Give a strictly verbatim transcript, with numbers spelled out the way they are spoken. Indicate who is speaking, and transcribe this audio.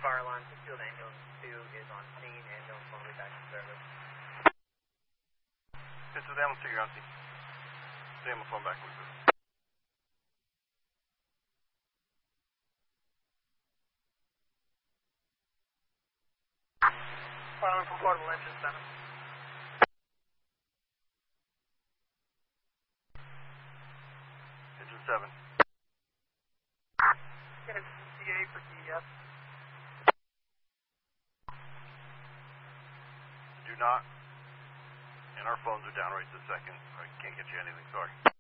Speaker 1: fire alarm, Field Ambulance two is on scene, ambulance will be back in service.
Speaker 2: This is ambulance two, you're on scene. The ambulance phone back with us.
Speaker 1: Filing from Portable Engine seven.
Speaker 2: Engine seven.
Speaker 1: Get a C C A for D E S.
Speaker 2: Do not. And our phones are down right this second. I can't get you anything, sorry.